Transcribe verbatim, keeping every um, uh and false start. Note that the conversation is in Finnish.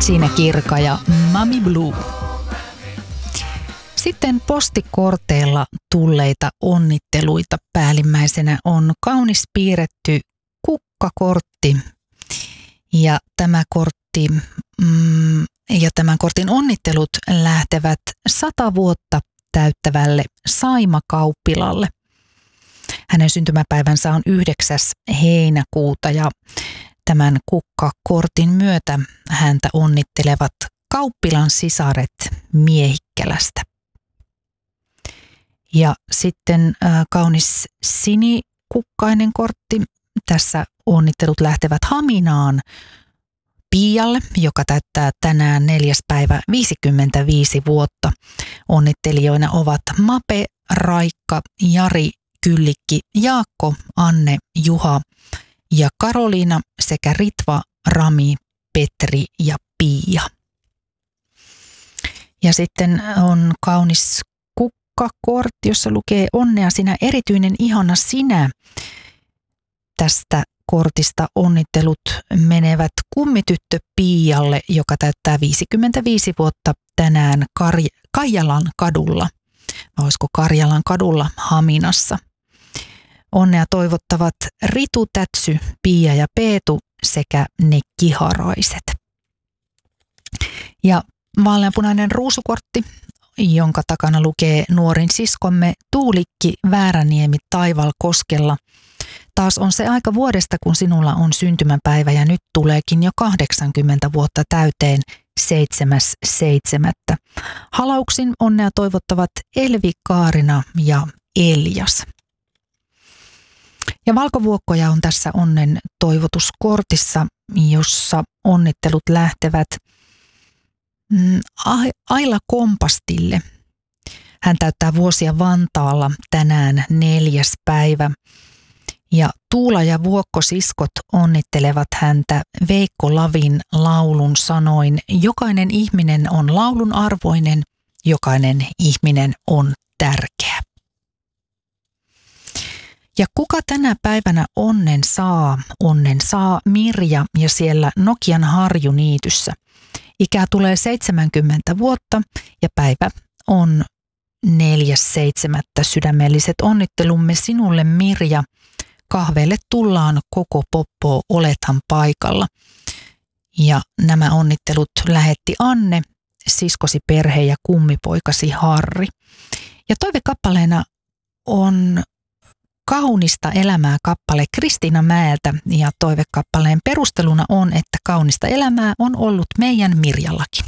Siinä Kirka ja Mami Blue. Sitten postikorteilla tulleita onnitteluita päällimmäisenä on kaunis piirretty kukkakortti. Ja tämä kortti mm, ja tämän kortin onnittelut lähtevät sata vuotta täyttävälle Saima Kauppilalle. Hänen syntymäpäivänsä on yhdeksäs heinäkuuta ja tämän kukkakortin myötä häntä onnittelevat Kauppilan sisaret Miehikkälästä. Ja sitten äh, kaunis sinikukkainen kortti. Tässä onnittelut lähtevät Haminaan Piialle, joka täyttää tänään neljäs päivä viisikymmentäviisi vuotta. Onnittelijoina ovat Mape, Raikka, Jari, Kyllikki, Jaakko, Anne, Juha ja Karoliina sekä Ritva, Rami, Petri ja Pia. Ja sitten on kaunis kukkakortti, jossa lukee onnea sinä erityinen ihana sinä. Tästä kortista onnittelut menevät kummityttö Piialle, joka täyttää viisikymmentäviisi vuotta tänään Kar- Kaijalan kadulla. Vai olisiko Karjalan kadulla Haminassa. Onnea toivottavat Ritu, Tätsy, Pia ja Peetu sekä ne kiharaiset. Ja vaaleanpunainen ruusukortti, jonka takana lukee nuorin siskomme Tuulikki Vääräniemi Taivalkoskella. Taas on se aika vuodesta, kun sinulla on syntymäpäivä ja nyt tuleekin jo kahdeksankymmentä vuotta täyteen seitsemäs seitsemättä. Halauksin onnea toivottavat Elvi, Kaarina ja Eljas. Ja valkovuokkoja on tässä onnen toivotuskortissa, jossa onnittelut lähtevät Aila Kompastille. Hän täyttää vuosia Vantaalla tänään neljäs päivä. Ja Tuula ja Vuokko siskot onnittelevat häntä Veikko Lavin laulun sanoin: jokainen ihminen on laulun arvoinen, jokainen ihminen on tärkeä. Ja kuka tänä päivänä onnen saa? Onnen saa Mirja ja siellä Nokian Harjuniityssä. Ikää tulee seitsemänkymmentä vuotta ja päivä on neljäs seitsemättä. Sydämelliset onnittelumme sinulle, Mirja. Kahveille tullaan koko poppo, olethan paikalla. Ja nämä onnittelut lähetti Anne, siskosi perhe ja kummipoikasi Harri. Ja toivekappaleena on Kaunista elämää kappale Kristiina Mäeltä ja toivekappaleen perusteluna on, että kaunista elämää on ollut meidän Mirjallakin.